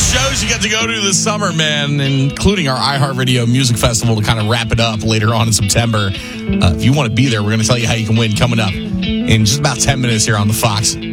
shows you get to go to this summer, man, including our iHeartRadio Music Festival to kind of wrap it up later on in September. If you want to be there, we're going to tell you how you can win coming up in just about 10 minutes here on The Fox.